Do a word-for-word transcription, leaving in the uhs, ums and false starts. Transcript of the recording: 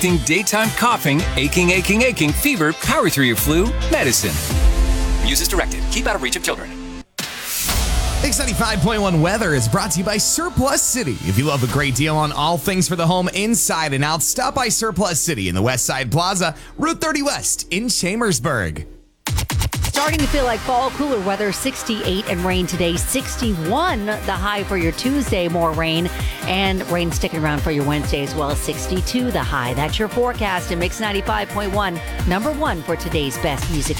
Daytime coughing, aching, aching, aching, fever, power through your flu, medicine. Use as directed. Keep out of reach of children. X ninety-five point one weather is brought to you by Surplus City. If you love a great deal on all things for the home inside and out, stop by Surplus City in the West Side Plaza, Route thirty West in Chambersburg. Starting to feel like fall, cooler weather, sixty-eight and rain today, sixty-one the high for your Tuesday, more rain, and rain sticking around for your Wednesday as well, sixty-two the high. That's your forecast in Mix ninety-five point one, number one for today's best music.